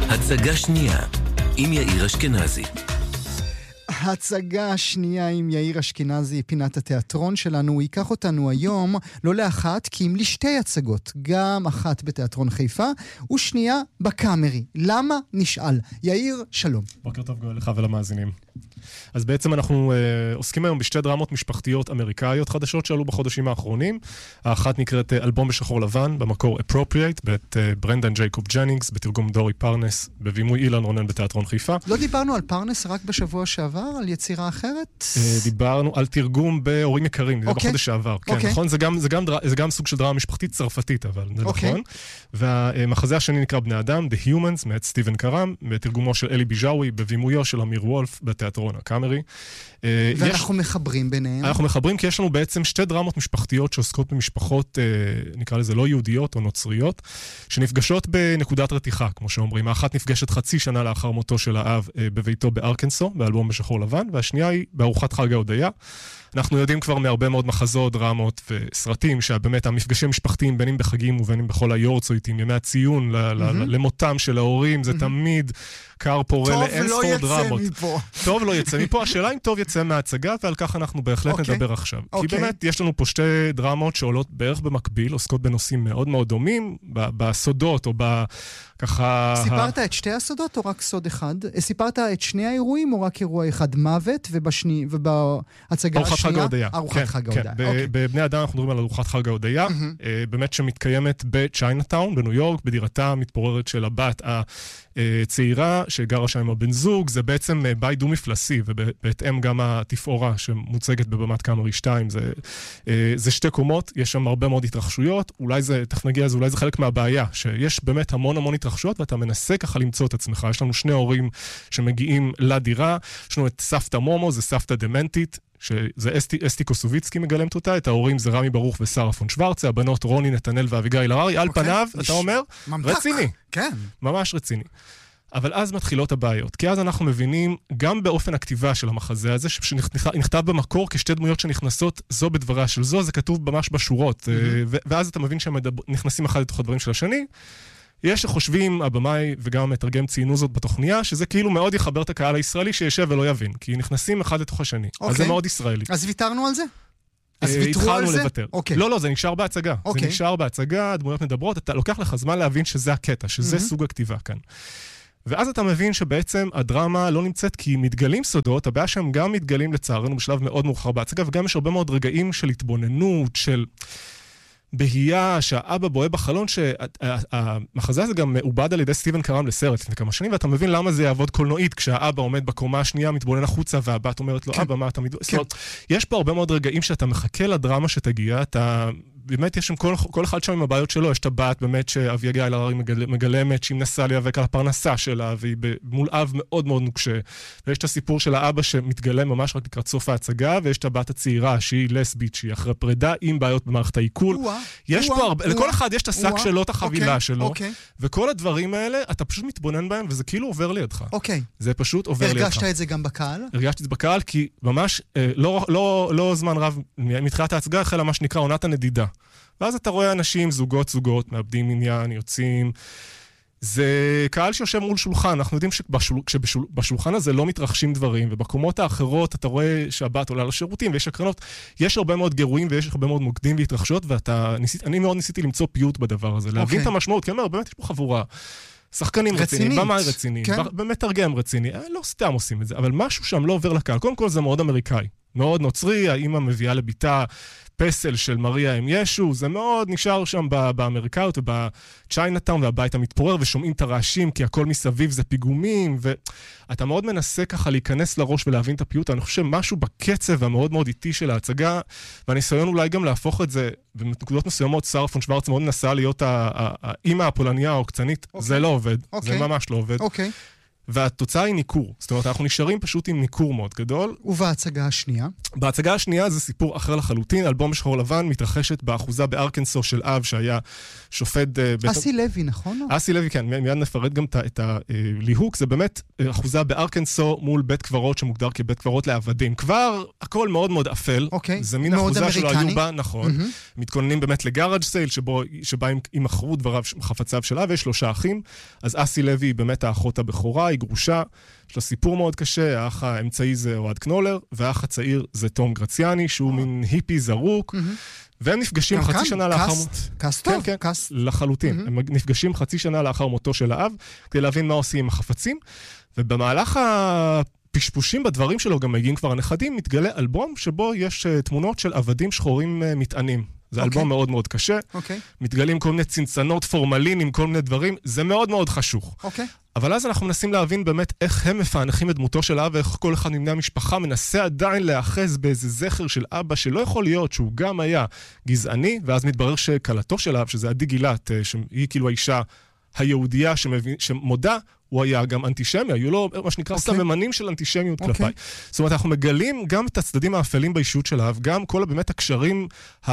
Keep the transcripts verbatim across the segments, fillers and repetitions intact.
הצגה שנייה עם יאיר אשכנזי. הצגה השנייה עם יאיר אשכנזי, פינת התיאטרון שלנו. הוא ייקח אותנו היום לא לאחת, כי אם לשתי הצגות, גם אחת בתיאטרון חיפה ושנייה בקאמרי. למה? נשאל. יאיר, שלום. בוקר טוב גואל לך ולמאזינים. אז בעצם אנחנו אה, עוסקים היום בשתי דרמות משפחתיות אמריקאיות חדשות שעלו בחודשים האחרונים. האחת נקראת אה, אלבום בשחור לבן, במקור Appropriate, בית אה, ברנדן ג'ייקוב ג'נינגס, בתרגום דורי פרנס, בבימוי אילן רונן בתיאטרון חיפה. לא דיברנו על פרנס רק בשבוע שעבר, על יצירה אחרת? אה, דיברנו על תרגום בהורים יקרים, זה okay. בחודש שעבר. Okay. כן, נכון? זה גם, זה, גם, זה גם סוג של דרמה משפחתית צרפתית, אבל זה okay. נכון. והמחזה השני נקרא בני אדם, The Humans, מאת סטיבן קרם, בתרגומו של אלי ביג'אווי, בבימויו של אמיר וולף, בתיאטרון הקאמרי. ואנחנו יש... מחברים ביניהם. אנחנו מחברים כי יש לנו בעצם שתי דרמות משפחתיות שעוסקות במשפחות, נקרא לזה לא יהודיות או נוצריות, שנפגשות בנקודת רתיחה, כמו שאומרים. האחת נפגשת חצי שנה לאחר מותו של האב בביתו בארקנסו, באלבום בשחור לבן, והשנייה היא בארוחת חג ההודיה. אנחנו יודעים כבר מהרבה מאוד מחזות, דרמות וסרטים, שבאמת המפגשים משפחתיים, בין אם בחגים ובין אם בכל היורצויטים, ימי הציון, למותם של ההורים, זה תמיד קר פורה לאין ספור דרמות. טוב לא יצא מפה. השאלה אם טוב יצא מההצגה, ועל כך אנחנו בהחלט נדבר עכשיו. כי באמת יש לנו פה שתי דרמות שעולות בערך במקביל, עוסקות בנושאים מאוד מאוד דומים, בסודות או בככה... סיפרת את שתי הסודות או רק סוד אחד? סיפרת את שני האירועים או רק אירוע אחד? מוות ובשני, ובהצגה השנייה? חג ההודיה. ארוחת חג ההודיה. בבני אדם אנחנו מדברים על ארוחת חג ההודיה, באמת שמתקיימת בצ'יינאטאון, בניו יורק, בדירתה המתפוררת של הבת הצעירה, שגרה שם עם הבן זוג. זה בעצם בית דו מפלסי, ובהתאם גם התפאורה שמוצגת בבמת קאמרי שתיים. זה, זה שתי קומות, יש שם הרבה מאוד התרחשויות, אולי זה, תכף נגיע לזה, אולי זה חלק מהבעיה, שיש באמת המון המון התרחשויות, ואתה מנסה ככה למצוא את עצמך. יש לנו שני הורים שמגיעים לדירה, יש לנו את סבתא מומו, זה סבתא דמנטית, שזה אסתי, אסתי קוסוביצקי מגלמת אותה, את ההורים זה רמי ברוך ושרה פון שוורצה, הבנות רוני נתנאל ואביגיל הררי, על פניו, אתה אומר, רציני. כן. ממש רציני. אבל אז מתחילות הבעיות, כי אז אנחנו מבינים גם באופן הכתיבה של המחזה הזה, שנכתב במקור כשתי דמויות שנכנסות זו בדבריה של זו, זה כתוב ממש בשורות, ואז אתה מבין שהם נכנסים אחד לתוך הדברים של השני. יש שחושבים, הבמאי וגם המתרגם ציינו זאת בתוכניה, שזה כאילו מאוד יחבר את הקהל הישראלי שישב ולא יבין, כי נכנסים אחד לתוך השני. אז זה מאוד ישראלי. אז ויתרנו על זה? אז ויתרו על זה? לא, לא, זה נשאר בהצגה. זה נשאר בהצגה, הדמויות מדברות, אתה לוקח לך זמן להבין שזה הקטע, שזה סוג הכתיבה כאן. ואז אתה מבין שבעצם הדרמה לא נמצאת כי מתגלים סודות, הבעיה שהם גם מתגלים לצערנו בשלב מאוד מאוחר בהצגה, וגם יש הרבה מאוד רגעים של התבוננות, של בהייה, שהאבא בוהה בחלון, שהמחזה הזה גם מעובד על ידי סטיבן קרם לסרט לפני כמה שנים, ואתה מבין למה זה יעבוד קולנועית, כשהאבא עומד בקומה השנייה, מתבונן החוצה, והבת אומרת לו, אבא, מה אתה מתבונן? זאת אומרת, יש פה הרבה מאוד רגעים שאתה מחכה לדרמה שתגיע, אתה... באמת יש שם כל, כל אחד שם עם הבעיות שלו, יש את הבת באמת שאביגיל הררי מגל, מגלמת, שהיא מנסה להיאבק על הפרנסה שלה, והיא מול אב מאוד מאוד נוקשה. ויש את הסיפור של האבא שמתגלם ממש רק לקראת סוף ההצגה, ויש את הבת הצעירה שהיא לסבית, שהיא אחרי פרידה עם בעיות במערכת העיכול. יש פה הרבה, לכל אחד יש את השק שלו, את החבילה שלו, וכל הדברים האלה, אתה פשוט מתבונן בהם, וזה כאילו עובר לידך. זה פשוט עובר לידך. הרגשת את זה גם בקהל? הרגשתי את זה בקהל, כי ממש לא, לא, לא זמן רב, מתחילת ההצגה החלה מה שנקרא עונת הנדידה. ואז אתה רואה אנשים, זוגות, זוגות, מאבדים עניין, יוצאים. זה קהל שיושב מול שולחן. אנחנו יודעים שבשולחן הזה לא מתרחשים דברים, ובקומות האחרות אתה רואה שהבת עולה לשירותים, ויש הקרנות. יש הרבה מאוד גירויים, ויש הרבה מאוד מוקדים והתרחשויות, ואני מאוד ניסיתי למצוא פיוט בדבר הזה, להבין את המשמעות, כי אני אומר, באמת יש פה חבורה. שחקנים רציניים, במאי רציני, במתרגם רציני, לא סתם עושים את זה, אבל משהו שם לא עובר לקהל. קודם כל זה מאוד אמריקאי, מאוד נוצרי, האמא מביאה לביתה פסל של מריה עם ישו, זה מאוד נשאר שם באמריקאות ובצ'יינאטאון והבית המתפורר, ושומעים את הרעשים, כי הכל מסביב זה פיגומים, ואתה מאוד מנסה ככה להיכנס לראש ולהבין את הפיוט. אני חושב משהו בקצב המאוד מאוד איטי של ההצגה, והניסיון אולי גם להפוך את זה, בנקודות מסוימות שרה פון שוורץ מאוד נסה להיות האמא הפולניה או קצנית, זה לא עובד, זה ממש לא עובד. והתוצאה היא ניכור. זאת אומרת, אנחנו נשארים פשוט עם ניכור מאוד גדול. ובהצגה השנייה? בהצגה השנייה זה סיפור אחר לחלוטין. אלבום שחור לבן מתרחשת באחוזה בארקנסו של אב שהיה שופט... אסי לוי, נכון? אסי לוי, כן. מיד נפרט גם את הליהוק. זה באמת אחוזה בארקנסו מול בית קברות שמוגדר כבית קברות לעבדים. כבר הכל מאוד מאוד אפל. אוקיי. זה מין אחוזה שלא היו בה, נכון. מתכוננים באמת לגאראג' סייל, שבה הם מכרו דבריו חפציו שלה, ויש שלושה אחים. אז אסי לוי היא באמת האחות הבכורה, היא גרושה, יש לה סיפור מאוד קשה, האח האמצעי זה אוהד קנולר, והאח הצעיר זה תום גרציאני, שהוא מין היפי זרוק, והם נפגשים חצי שנה לאחר... קאסט טוב, כן, כן, לחלוטין. הם נפגשים חצי שנה לאחר מותו של האב, כדי להבין מה עושים עם החפצים, ובמהלך הפשפושים בדברים שלו, גם מגיעים כבר הנכדים, מתגלה אלבום שבו יש תמונות של עבדים שחורים מטענים. זה אלבום מאוד מאוד קשה. מתגלים כל מיני צנצנות פורמלינים, כל מיני דברים. זה מאוד מאוד חשוך. אבל אז אנחנו מנסים להבין באמת איך הם מפענחים את דמותו של אבא, ואיך כל אחד מבני המשפחה מנסה עדיין להאחז באיזה זכר של אבא, שלא יכול להיות שהוא גם היה גזעני, ואז מתברר שקלתו של אבא, שזה עדי גילת, שהיא כאילו האישה היהודייה שמודה, הוא היה גם אנטישמי, היו לו מה שנקרא סממנים של אנטישמיות כלפיי. זאת אומרת, אנחנו מגלים גם את הצדדים האפלים באישיות שלה, גם כל באמת הקשרים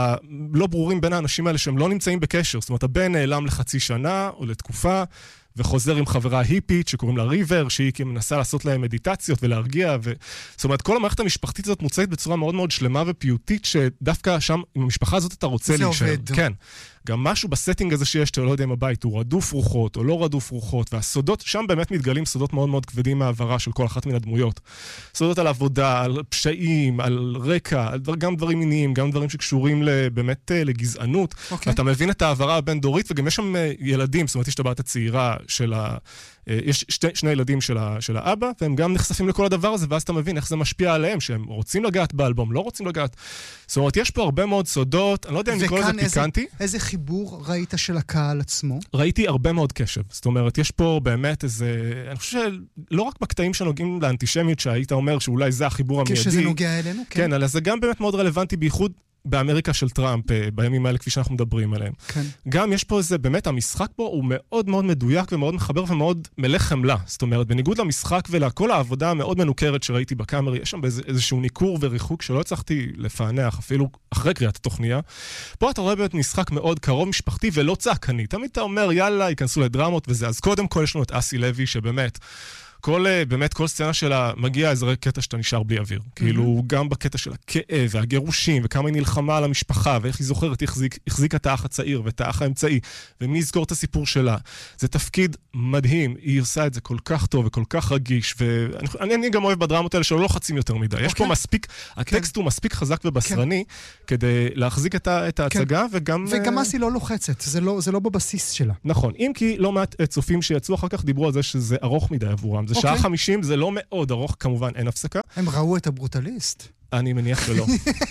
הלא ברורים בין האנשים האלה שהם לא נמצאים בקשר. זאת אומרת, הבן נעלם לחצי שנה או לתקופה, וחוזר עם חברה היפית שקוראים לה ריבר, שהיא מנסה לעשות להם מדיטציות ולהרגיע. ו... זאת אומרת, כל המערכת המשפחתית הזאת מוצאת בצורה מאוד מאוד שלמה ופיוטית, שדווקא שם, עם המשפחה הזאת אתה רוצה להישאר. זה עובד. כן. גם משהו בסטינג הזה שיש, אתה לא יודע אם הבית הוא רדוף רוחות או לא רדוף רוחות, והסודות, שם באמת מתגלים סודות מאוד מאוד כבדים מהעברה של כל אחת מן הדמויות. סודות על עבודה, על פשעים, על רקע, על דבר, גם דברים מיניים, גם דברים שקשורים באמת לגזענות. Okay. ואתה מבין את העברה הבין-דורית, וגם יש שם ילדים, זאת אומרת, יש את הבת הצעירה של ה... יש שתי, שני ילדים של, ה, של האבא, והם גם נחשפים לכל הדבר הזה, ואז אתה מבין איך זה משפיע עליהם, שהם רוצים לגעת באלבום, לא רוצים לגעת. זאת אומרת, יש פה הרבה מאוד סודות, אני לא יודע אם כל זה פיקנטי. איזה חיבור ראית של הקהל עצמו? ראיתי הרבה מאוד קשב. זאת אומרת, יש פה באמת איזה... אני חושב שלא רק בקטעים שנוגעים לאנטישמיות, שהיית אומר שאולי זה החיבור המיידי. כשזה נוגע אלינו, כן. כן, אלא זה גם באמת מאוד רלוונטי, בייחוד באמריקה של טראמפ, בימים האלה, כפי שאנחנו מדברים עליהם. כן. גם יש פה איזה, באמת, המשחק פה הוא מאוד מאוד מדויק ומאוד מחבר ומאוד מלא חמלה. זאת אומרת, בניגוד למשחק ולכל העבודה המאוד מנוכרת שראיתי בקאמרי, יש שם איזשהו ניכור וריחוק שלא הצלחתי לפענח, אפילו אחרי קריאת התוכניה. פה אתה רואה באמת משחק מאוד קרוב משפחתי ולא צעקני. תמיד אתה אומר, יאללה, ייכנסו לדרמות וזה. אז קודם כל יש לנו את אסי לוי, שבאמת כל, באמת, כל סצנה שלה מגיע איזה קטע שאתה נשאר בלי אוויר. Mm-hmm. כאילו, גם בקטע של הכאב והגירושים, וכמה היא נלחמה על המשפחה, ואיך היא זוכרת, היא החזיק, החזיקה את האח הצעיר ואת האח האמצעי, ומי יזכור את הסיפור שלה. זה תפקיד מדהים, היא עושה את זה כל כך טוב וכל כך רגיש, ואני אני גם אוהב בדרמות האלה שלא לוחצים יותר מדי. Okay. יש פה מספיק, הטקסט okay. הוא מספיק חזק ובשרני, okay. כדי להחזיק את, את ההצגה, okay. וגם... וגם אסי לא לוחצת, זה לא, זה לא בבסיס שלה. נכון, אם כי לא מעט צופים שיצאו אחר כך דיברו על זה שזה ארוך מדי עבורם. זה okay. שעה חמישים, זה לא מאוד ארוך, כמובן אין הפסקה. הם ראו את הברוטליסט. אני מניח שלא.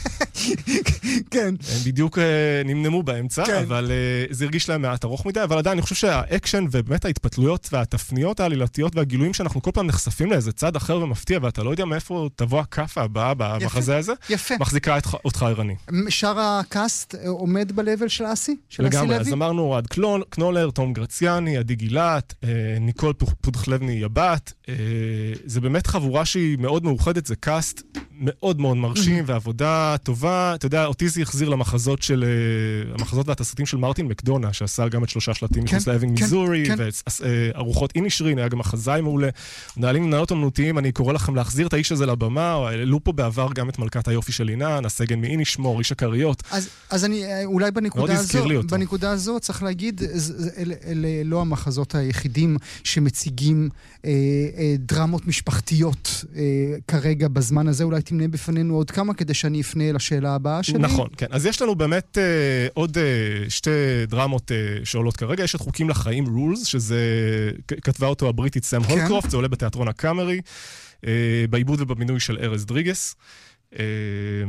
כן. הם בדיוק נמנמו באמצע, כן. אבל זה הרגיש להם מעט ארוך מדי, אבל עדיין אני חושב שהאקשן ובאמת ההתפתלויות והתפניות העלילתיות והגילויים שאנחנו כל פעם נחשפים לאיזה צד אחר ומפתיע, ואתה לא יודע מאיפה תבוא הכף הבאה במחזה הזה, יפה. מחזיקה אותך ערני. שאר הקאסט עומד בלבל של אסי? של אסי לוי? אז אמרנו אוהד קנולר, תום גרציאני, עדי גילת, ניקול פודחלבני הבת. זה באמת חבורה שהיא מאוד מאוחדת, זה קאסט מאוד מאוד מרשים ועבודה טובה. אתה יודע, אותי זה החזיר למחזות של, המחזות והתסריטים של מרטין מקדונה, שעשה גם את שלושה שלטים מחוץ לאבינג מיזורי, וארוחות אינישרין, היה גם מחזאי מעולה. מנהלים מנהלות אמנותיים, אני קורא לכם להחזיר את האיש הזה לבמה, העלו פה בעבר גם את מלכת היופי של עינן, הסגן מאינישמור, איש הכריות. אז, אז אני, אולי בנקודה הזו, בנקודה הזו צריך להגיד, אלה לא המחזות היחידים שמציגים אה, אה, דרמות משפחתיות אה, כרגע בזמן הזה. אולי תמנה בפנינו עוד כמה כדי שאני אפנה לשאלה הבאה שלי. נכון, כן. אז יש לנו באמת אה, עוד אה, שתי דרמות אה, שעולות כרגע. יש את חוקים לחיים, Rules, שזה כתבה אותו הבריטית סם כן. הולקרופט, זה עולה בתיאטרון הקאמרי, אה, בעיבוד ובמינוי של ארז דריגס. אה,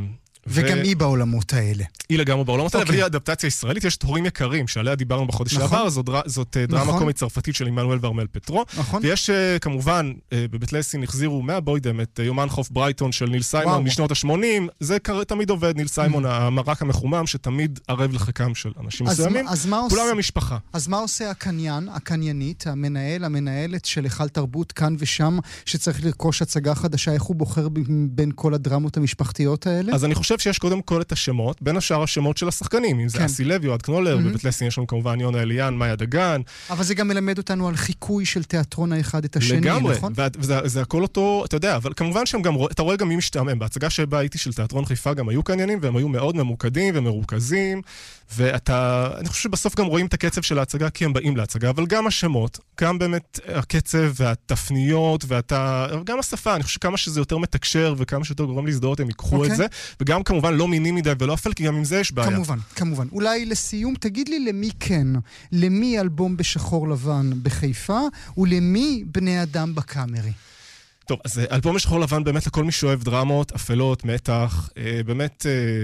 וגם ו... היא בעולמות האלה. היא לגמרי בעולמות האלה, אבל היא אדפטציה ישראלית, יש תורים יקרים, שעליה דיברנו בחודש שעבר, זאת, זאת דרמה קומית צרפתית של עמנואל וארמל פטרו, ויש כמובן, בבית לסין החזירו מהבוידם את יומן חוף ברייטון של ניל סיימון משנות ה-שמונים, זה תמיד עובד, ניל סיימון, המרק המחומם, שתמיד ערב לחיקם של אנשים מסוימים, כולם מהמשפחה. אז מה עושה הקניין, הקניינית, המנהל, המנהלת של היכל תרבות כאן ושם, שצריך לרכוש הצגה חדשה, איך הוא בוחר בין כל הדרמות המשפחתיות האלה? אז אני חושב שיש קודם כל את השמות, בין השאר השמות של השחקנים, אם זה אסי לוי או עד קנולר, בבית לסין יש לנו כמובן יונה אליאן, מאיה דגן. אבל זה גם מלמד אותנו על חיקוי של תיאטרון האחד את השני, לגמרי, נכון? וזה הכל אותו, אתה יודע, אבל כמובן שהם גם, אתה רואה גם מי משתעמם, בהצגה שבה הייתי של תיאטרון חיפה גם היו קניינים, והם היו מאוד ממוקדים ומרוכזים, ואתה, אני חושב שבסוף גם רואים את הקצב של ההצגה, כי הם באים להצגה, אבל גם השמות, גם באמת הקצב והתפניות, ואתה, גם השפה, אני חושב כמה שזה יותר מתקשר, וכמה שיותר גורם להזדהות, הם ייקחו את זה, וגם כמובן לא מיני מדי ולא אפל, כי גם עם זה יש בעיה. כמובן, כמובן. אולי לסיום, תגיד לי למי כן, למי אלבום בשחור לבן בחיפה, ולמי בני אדם בקאמרי? טוב, אז אלבום בשחור לבן באמת לכל מי שאוהב דרמות, אפלות, מתח, באמת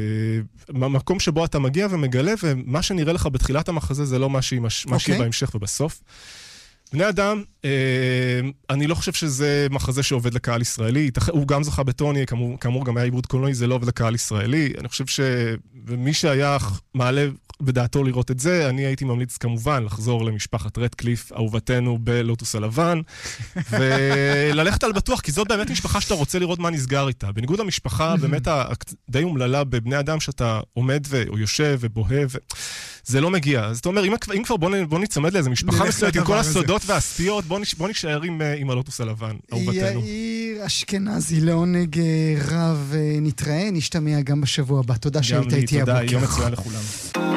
מקום שבו אתה מגיע ומגלה, ומה שנראה לך בתחילת המחזה זה לא מה שיהיה בהמשך ובסוף. בני אדם, אני לא חושב שזה מחזה שעובד לקהל ישראלי, הוא גם זוכה בטוני, כאמור גם היה עיבוד קולנועי, זה לא עובד לקהל ישראלי, אני חושב שמי שהיה מעלה בדעתו לראות את זה, אני הייתי ממליץ כמובן לחזור למשפחת רדקליף, אהובתנו בלוטוס הלבן, וללכת על בטוח, כי זאת באמת משפחה שאתה רוצה לראות מה נסגר איתה. בניגוד למשפחה, באמת די אומללה בבני אדם שאתה עומד או יושב ובוהה, זה לא מגיע. אז אתה אומר, אם כבר בוא נצמד לאיזה משפחה מסוימת, עם כל הסודות והסטיות, בוא נשאר עם הלוטוס הלבן, אהובתנו. יאיר אשכנזי, לעונג רב נתראה, נשתמע גם בשבוע הבא. תודה שהיית איתי הבוקר. תודה, יום מצוין לכולם.